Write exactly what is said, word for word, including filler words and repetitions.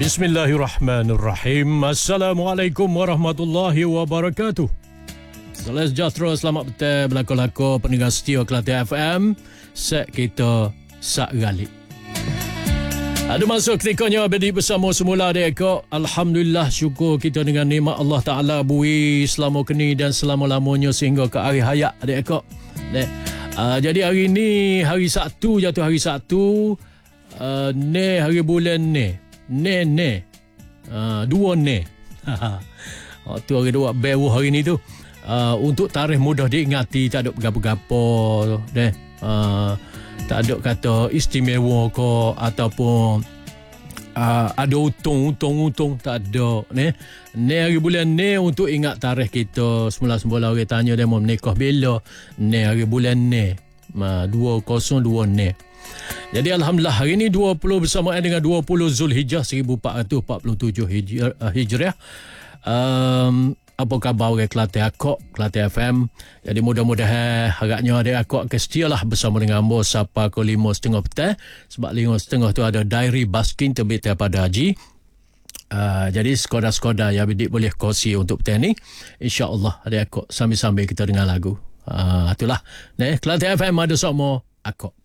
Bismillahirrahmanirrahim. Assalamualaikum warahmatullahi wabarakatuh. Salam sejahtera, selamat petang belakang-belakang pendengar setia Kelantan F M. Set kita sak galik. Ada masuk ketikanya berdiri bersama semula adik-adik. Alhamdulillah, syukur kita dengan nikmat Allah Ta'ala bui selama kini dan selama-lamanya sehingga ke akhir hayat adik-adik. Uh, jadi hari ni hari Sabtu, jatuh hari Sabtu. Uh, ni hari bulan ni. Ne ne uh, dua ne oh, tu hari dua baru hari ni tu uh, untuk tarikh mudah diingati, tak ada gapo-gapo deh, uh, tak ada kata istimewa ke ataupun uh, ada untung-untung-untung, tak ada ne. Ne hari bulan ne untuk ingat tarikh kita. Semula-semula orang tanya dia mau menikah bila, ne hari bulan ne uh, dua kosong dua ne. Jadi Alhamdulillah hari ini dua puluh bersamaan dengan dua puluh Zulhijjah seribu empat ratus empat puluh tujuh Hijriah. Um, apa khabar orang Kelantan Akok, Kelantan F M. Jadi mudah-mudahan harapnya ada Akok kesetialah bersama dengan Ambo sampai ke lima setengah petang. Sebab lima setengah tu ada diary basking terbit daripada Haji. Uh, jadi sekodah-sekodah yang bidik boleh kongsi untuk petang ni. InsyaAllah ada Akok sambil-sambil kita dengar lagu. Uh, itulah. Kelantan F M ada sama Akok.